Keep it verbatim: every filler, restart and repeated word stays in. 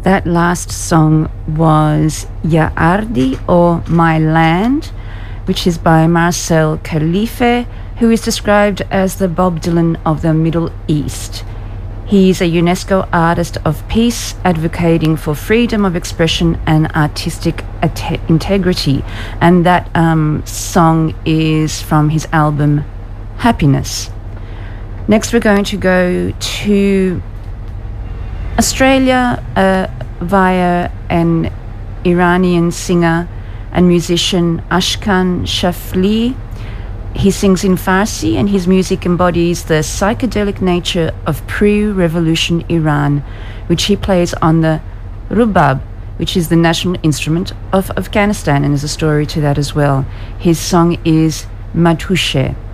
That last song was Ya Ardi, or My Land, which is by Marcel Khalife, who is described as the Bob Dylan of the Middle East. He's a UNESCO Artist of Peace, advocating for freedom of expression and artistic at- integrity. And that um, song is from his album Happiness. Next, we're going to go to Australia uh, via an Iranian singer and musician, Ashkan Shafli. He sings in Farsi, and his music embodies the psychedelic nature of pre-revolution Iran, which he plays on the rubab, which is the national instrument of Afghanistan, and there's a story to that as well. His song is Madhushe.